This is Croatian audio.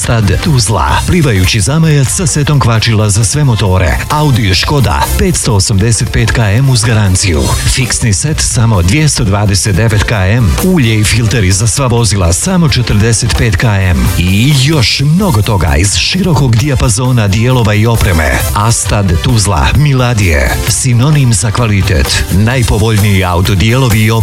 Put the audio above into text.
Astad Tuzla, plivajući zamajac sa setom kvačila za sve motore. Audi Škoda 585 km uz garanciju. Fiksni set samo 229 km. Ulje i filteri za sva vozila samo 45 km. I još mnogo toga iz širokog dijapazona dijelova i opreme. Astad Tuzla, Miladije, sinonim za kvalitet. Najpovoljniji autodijelovi i opreme